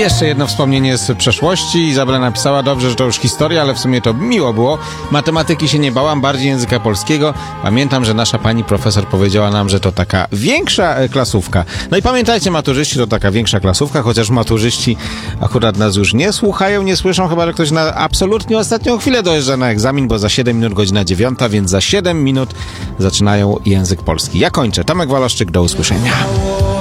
jeszcze jedno wspomnienie z przeszłości. Izabela napisała: dobrze, że to już historia, ale w sumie to miło było. Matematyki się nie bałam, bardziej języka polskiego. Pamiętam, że nasza pani profesor powiedziała nam, że to taka większa klasówka. No i pamiętajcie, maturzyści, to taka większa klasówka, chociaż maturzyści akurat nas już nie słuchają, nie słyszą, chyba że ktoś na absolutnie ostatnią chwilę dojeżdża na egzamin, bo za 7 minut godzina 9, więc za 7 minut zaczynają język polski. Ja kończę. Tomek Waloszczyk, do usłyszenia.